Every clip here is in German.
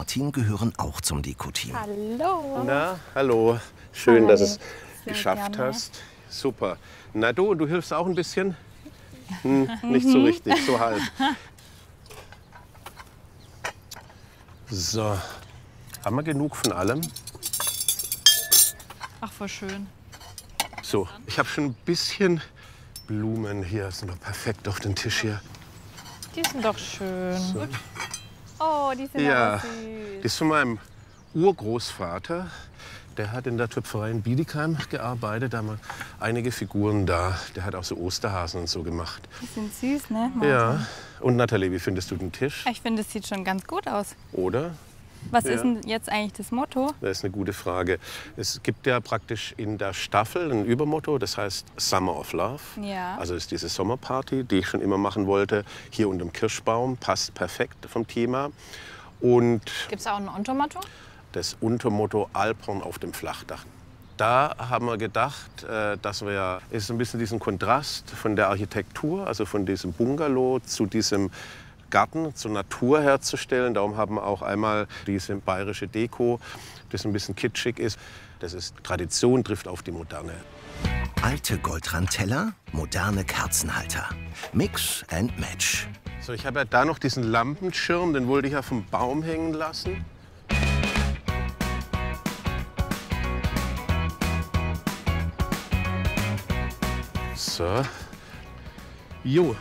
Martin gehören auch zum Deko-Team. Hallo. Na, hallo. Schön, dass es Sehr geschafft gerne. hast. Super. Na du hilfst auch ein bisschen? Nicht so richtig, so halb. So, haben wir genug von allem? Ach, voll schön. So, ich habe schon ein bisschen Blumen hier. Sind doch perfekt auf den Tisch hier. Die sind doch schön. So. Oh, die sind Ja, aber süß. das ist von meinem Urgroßvater. Der hat in der Töpferei in Bietigheim gearbeitet. Da haben wir einige Figuren da. Der hat auch so Osterhasen und so gemacht. Die sind süß, ne? Martin? Ja. Und Nathalie, wie findest du den Tisch? Ich finde, es sieht schon ganz gut aus. Oder? Was Ja. ist denn jetzt eigentlich das Motto? Das ist eine gute Frage. Es gibt ja praktisch in der Staffel ein Übermotto, das heißt Summer of Love. Ja. Also ist diese Sommerparty, die ich schon immer machen wollte, hier unterm Kirschbaum, passt perfekt vom Thema. Und Gibt es auch ein Untermotto? das Untermotto Alphorn auf dem Flachdach. Da haben wir gedacht, dass wir ist ein bisschen diesen Kontrast von der Architektur, also von diesem Bungalow zu diesem Garten, zur Natur herzustellen. Darum haben wir auch einmal diese bayerische Deko, das ein bisschen kitschig ist. Das ist Tradition, trifft auf die Moderne. Alte Goldrandteller, moderne Kerzenhalter. Mix and match. So, ich habe ja da noch diesen Lampenschirm, den wollte ich ja vom Baum hängen lassen. So. Jo.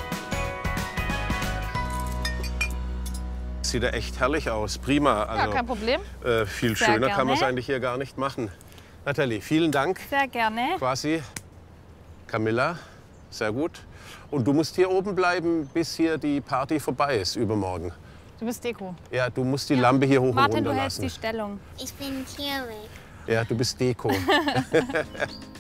Sieht ja echt herrlich aus. Prima. Also, Ja, kein Problem. Viel Sehr schöner kann man es gerne. eigentlich hier gar nicht machen. Nathalie, vielen Dank. Sehr gerne. Quasi. Camilla, sehr gut. Und du musst hier oben bleiben, bis hier die Party vorbei ist, übermorgen. Du bist Deko. Ja, du musst die Lampe hier hoch und Martin, runter du hältst lassen. die Stellung. Ich bin hier weg. Ja, du bist Deko.